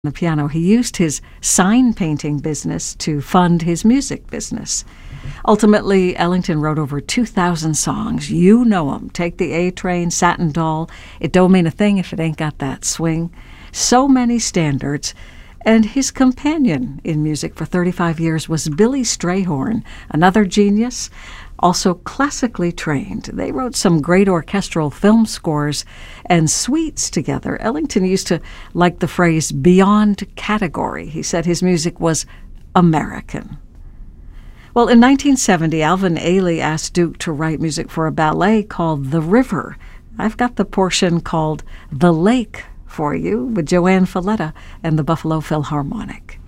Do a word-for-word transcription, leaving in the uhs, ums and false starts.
the piano. He used his sign painting business to fund his music business. Ultimately, Ellington wrote over two thousand songs. You know 'em. Take the A Train, Satin Doll, It Don't Mean a Thing If It Ain't Got That Swing. So many standards. And his companion in music for thirty-five years was Billy Strayhorn, another genius, also classically trained. They wrote some great orchestral film scores and suites together. Ellington used to like the phrase beyond category. He said his music was American. Well, in nineteen seventy, Alvin Ailey asked Duke to write music for a ballet called The River. I've got the portion called The Lake for you with Joanne Falletta and the Buffalo Philharmonic.